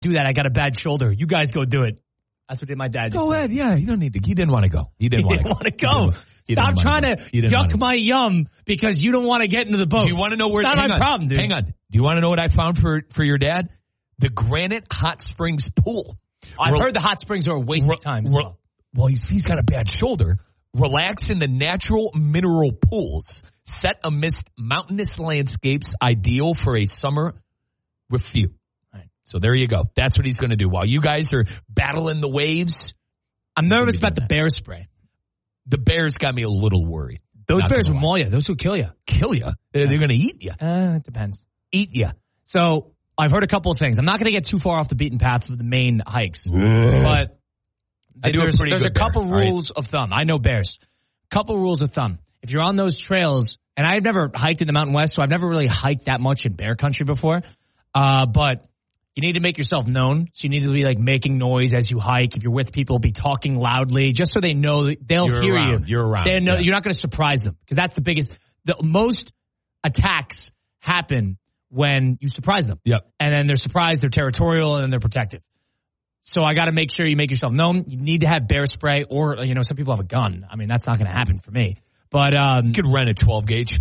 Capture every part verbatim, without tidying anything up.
do that. I got a bad shoulder. You guys go do it. That's what did my dad just Go ahead. Yeah, you don't need to. He didn't want to go. He didn't want to want to go. He Stop trying go. to yuck my yum because you don't want to get into the boat. Do you want to know where? It's not hang my on, problem, dude. Hang on. Do you want to know what I found for, for your dad? The Granite Hot Springs pool. I've Re- heard the hot springs are a waste re- of time. As re- well. well, he's he's got a bad shoulder. Relax in the natural mineral pools set amidst mountainous landscapes, ideal for a summer refuge. Right. So there you go. That's what he's going to do while you guys are battling the waves. I'm nervous about the bear spray. The bears got me a little worried. Those bears will maul you. Those will kill you. Kill you? They're, they're going to eat you. Uh, it depends. Eat you. So I've heard a couple of things. I'm not going to get too far off the beaten path of the main hikes, Ugh. but I do there's, a pretty there's good a couple bear, rules right? of thumb. I know bears. Couple rules of thumb. If you're on those trails, and I've never hiked in the Mountain West, so I've never really hiked that much in bear country before, uh, but you need to make yourself known. So you need to be like making noise as you hike. If you're with people, be talking loudly just so they know that they'll You're hear around. you. You're around. They know, yeah. You're not going to surprise them because that's the biggest. The most attacks happen when you surprise them. Yep. And then they're surprised, they're territorial, and then they're protective. So I got to make sure you make yourself known. You need to have bear spray, or you know, some people have a gun. I mean, that's not going to happen for me. But um, you could rent a twelve gauge.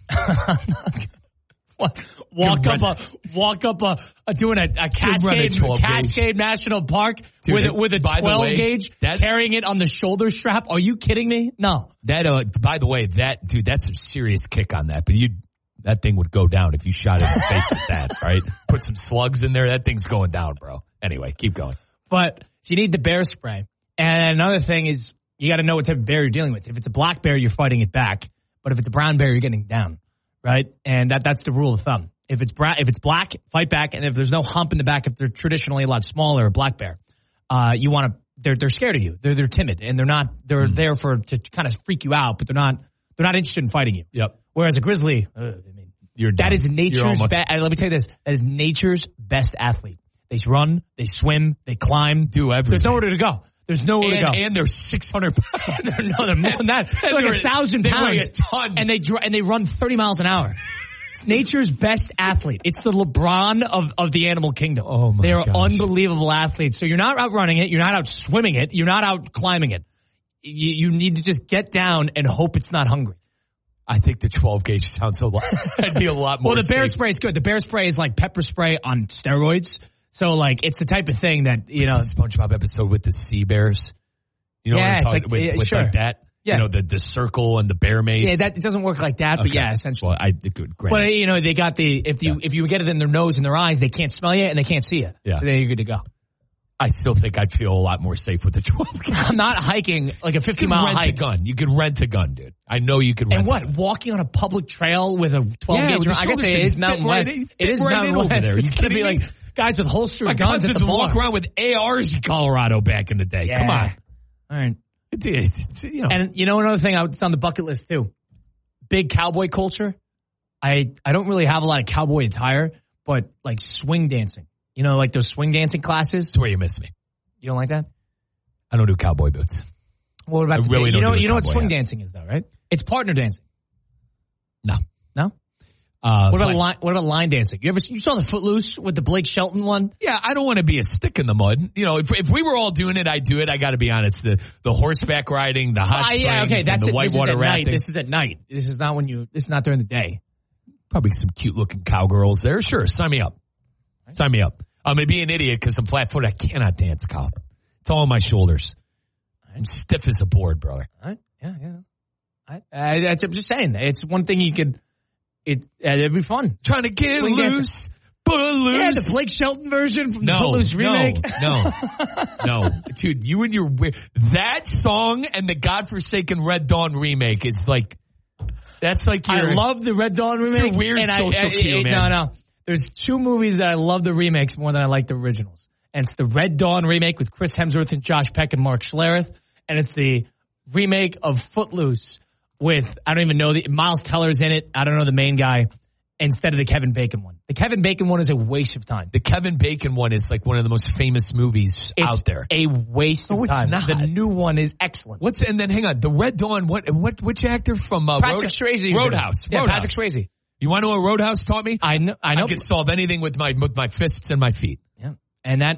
walk up a walk up a, a doing a, a Cascade a Cascade National Park Dude, with with a twelve way, gauge, that, carrying it on the shoulder strap. Are you kidding me? No. That uh, by the way, that dude, that's a serious kick on that. But you, that thing would go down if you shot it in the face with that, right? Put some slugs in there. That thing's going down, bro. Anyway, keep going. But so you need the bear spray. And another thing is you got to know what type of bear you're dealing with. If it's a black bear, you're fighting it back. But if it's a brown bear, you're getting down, right? And that that's the rule of thumb. If it's brown, if it's black, fight back. And if there's no hump in the back, if they're traditionally a lot smaller, a black bear, uh, you want to. They're they're scared of you. They're they're timid and they're not. They're mm. there for to kind of freak you out, but they're not. They're not interested in fighting you. Yep. Whereas a grizzly, uh, I mean, you're that done. is nature's. Almost- be- let me tell you this: that is nature's best athlete. They run, they swim, they climb, do everything. There's nowhere to go. There's nowhere and, to go. And they're six hundred pounds. they're, no, they're more than that. They're like they're, a thousand they pounds. Weigh a ton. And they dr- and they run thirty miles an hour. Nature's best athlete. It's the LeBron of, of the animal kingdom. Oh my They are gosh. unbelievable athletes. So you're not out running it. You're not out swimming it. You're not out climbing it. You, you need to just get down and hope it's not hungry. I think the twelve gauge sounds a lot. I'd be a lot more. Well, the bear safe. spray is good. The bear spray is like pepper spray on steroids. So like it's the type of thing that you What's know. the SpongeBob episode with the sea bears. You know Yeah, what I'm it's talking like- with, yeah, with sure. like that. Yeah. You know the the circle and the bear mace. Yeah, that it doesn't work like that, but Okay. yeah, essentially. Well, I good. But you know they got the if you Yeah. if you get it in their nose and their eyes, they can't smell you and they can't see you. Yeah. So then you're good to go. I still think I'd feel a lot more safe with the twelve gauge. I'm not hiking like a fifty You could mile rent hike. a gun. You could rent a gun, dude. I know you could rent And a what? gun. Walking on a public trail with a twelve Yeah, gauge? with the I guess shoulder it strap. is Fit Mountain right West. in- It fit is right in Mountain over West. there. Are you It's going to be kidding like guys with holstered My guns at cousins the would bar. walk around with A Rs in Colorado back in the day. Yeah. Come on. All right. It's, it's, it's, you know. And you know another thing it's on the bucket list too. Big cowboy culture. I I don't really have a lot of cowboy attire, but like swing dancing. You know, like those swing dancing classes. That's where you miss me. You don't like that? I don't do cowboy boots. What about I the, really you don't know do a you know what cowboy swing hat. dancing is though, right? It's partner dancing. No. No? Uh, What about but- line, what about line dancing? You ever you saw the Footloose with the Blake Shelton one? Yeah, I don't want to be a stick in the mud. You know, if if we were all doing it, I'd do it. I got to be honest. The the horseback riding, the hot Ah, springs, yeah, okay, and that's the it. This is whitewater at night. rafting. This is at night. This is not when you. This is not during the day. Probably some cute looking cowgirls there. Sure, sign me up. Sign me up. I'm gonna be an idiot because I'm flat footed. I cannot dance, Kyle. It's all on my shoulders. I'm stiff as a board, brother. All right. Yeah, yeah. I, I, that's, I'm just saying. It's one thing you could. It uh, it'd be fun. Trying to get Swing loose, dancing. but loose. Yeah, the Blake Shelton version from no, the Footloose remake. No, no, no, dude. You and your weird that song and the godforsaken Red Dawn remake is like that's like your, I love the Red Dawn remake. your weird and social I, I, cue, I, man. No, no. There's two movies that I love the remakes more than I like the originals. And it's the Red Dawn remake with Chris Hemsworth and Josh Peck and Mark Schlereth. And it's the remake of Footloose with, I don't even know, the Miles Teller's in it. I don't know the main guy. Instead of the Kevin Bacon one. The Kevin Bacon one is a waste of time. The Kevin Bacon one is like one of the most famous movies It's out there. a waste No, of it's time. not. The new one is excellent. What's and then hang on, the Red Dawn. What what which actor from uh, Patrick Road, Swayze. Roadhouse? Yeah, Roadhouse. Patrick Swayze. You want to know what Roadhouse taught me? I know. I know. I can solve anything with my with my fists and my feet. Yeah. And that